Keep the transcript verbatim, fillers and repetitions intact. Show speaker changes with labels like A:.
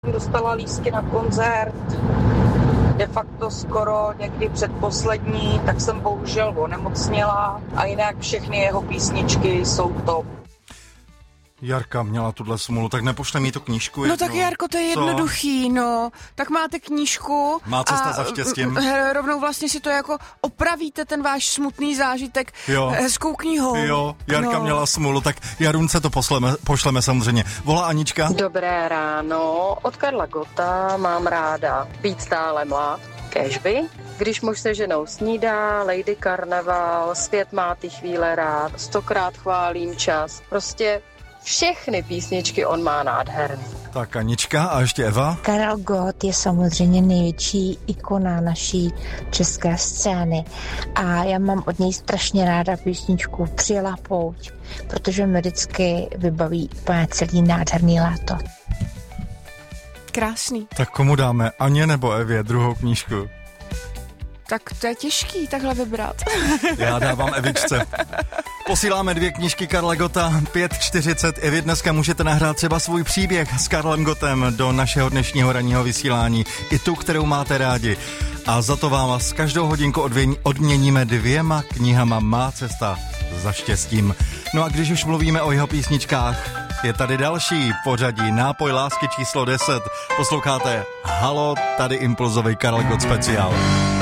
A: Dostala lístky na koncert, de facto skoro někdy předposlední, tak jsem bohužel onemocněla a jinak všechny jeho písničky jsou top.
B: Jarka měla tuhle smůlu, tak nepošle mi tu knížku.
C: No tak Jarko, to je jednoduchý, no. Tak máte knížku.
B: Má cesta a za štěstím.
C: Rovnou vlastně si to jako opravíte, ten váš smutný zážitek
B: jo.
C: hezkou knihou.
B: Jo, Jarka
C: no.
B: měla smůlu, tak Jarunce to posleme, pošleme samozřejmě. Volá Anička.
D: Dobré ráno, od Karla Gotta mám ráda Být stále mlád, Cashby. Když muž se ženou snídá, Lady Karneval, Svět má ty chvíle rád, Stokrát chválím čas. Prostě všechny písničky on má nádherný.
B: Tak Anička a ještě Eva.
E: Karel Gott je samozřejmě největší ikona naší české scény a já mám od něj strašně ráda písničku Přijela pouť, protože mi vždycky vybaví úplně celý nádherný léto.
C: Krásný.
B: Tak komu dáme, Aně nebo Evě, druhou knížku?
C: Tak to je těžký takhle vybrat.
B: Já dávám Evičce. Posíláme dvě knížky Karla Gotta, pět čtyřicet. I vy dneska můžete nahrát třeba svůj příběh s Karlem Gottem do našeho dnešního ranního vysílání. I tu, kterou máte rádi. A za to vám s každou hodinku odměníme dvěma knihama Má cesta za štěstím. No a když už mluvíme o jeho písničkách, je tady další pořadí Nápoj lásky číslo deset. Posloucháte Halo, tady impulzový Karel Gott speciál.